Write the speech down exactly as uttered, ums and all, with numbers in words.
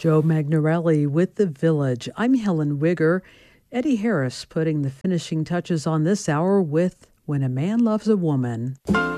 Joe Magnarelli with The Village. I'm Helen Wigger. Eddie Harris putting the finishing touches on this hour with When a Man Loves a Woman.